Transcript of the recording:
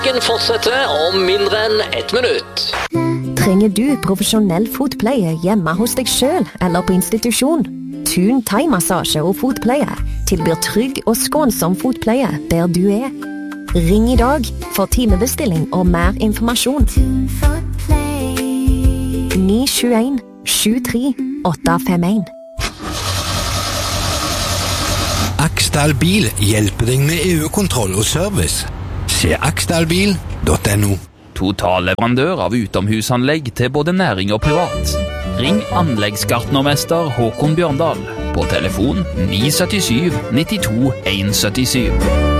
Fortsetter om mindre enn 1 minutt. Trenger du profesjonell fotpleie hjemme hos deg selv eller på institusjon? Thun thai-massasje og fotpleie tilbyr trygg og skånsom fotpleie der du er. Ring i dag for timebestilling og mer informasjon. 921 73 851. Aksdal Bil hjelper deg med EU-kontroll og service. Se aksdalbil.no. Totalleverandør av utomhusanlegg til både næring og privat. Ring anleggsgartnermester Håkon Bjørndal på telefon 977 92 177.